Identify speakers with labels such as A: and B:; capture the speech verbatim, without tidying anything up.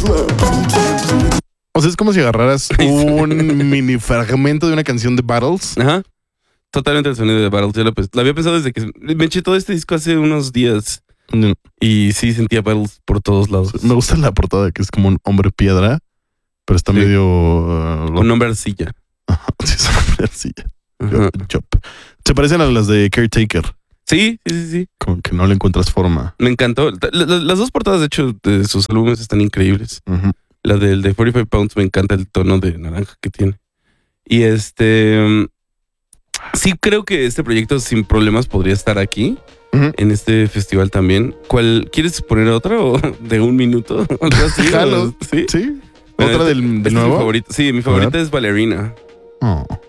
A: O sea, es como si agarraras un mini fragmento de una canción de Battles.
B: Ajá. Totalmente el sonido de Battles. Yo lo, lo había pensado desde que me eché todo este disco hace unos días.
A: Mm.
B: Y sí sentía Battles por todos lados.
A: Me gusta la portada, que es como un hombre piedra, pero está
B: Sí.
A: medio... Uh,
B: Un hombre arcilla.
A: Ajá, sí, es un hombre arcilla.
B: Ajá.
A: Chop. Se parecen a las de Caretaker,
B: Sí, sí, sí, sí.
A: como que no le encuentras forma.
B: Me encantó. La- la- las dos portadas, de hecho, de sus álbumes están increíbles.
A: Ujú.
B: La del de cuarenta y cinco Pounds me encanta el tono de naranja que tiene. Y este... Sí, creo que este proyecto sin problemas podría estar aquí.
A: Ujú.
B: En este festival también. ¿Cuál? ¿Quieres poner otra o de un minuto? ¿Algo así?
A: Jalo.
B: ¿Sí?
A: Sí.
B: Bueno,
A: ¿Otra
B: este-
A: del,
B: este
A: del
B: es mi
A: nuevo?
B: favorito. Sí, mi favorita es Ballerina.
A: Oh.